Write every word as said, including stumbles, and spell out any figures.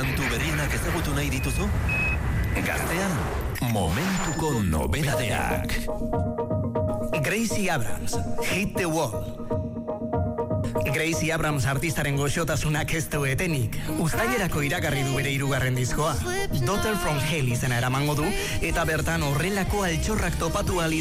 Kantu berrienak ezagutu nahi dituzu? Gaztean, momentuko nobedadeak. Gracie Abrams, Hit the Wall. Gracie Abrams artistaren goxotasunak ez du etenik. Uztailerako iragarri du bere hirugarren diskoa. Daughter from Hell izena eramango du, eta bertan horrelako altxorrak topatu ahal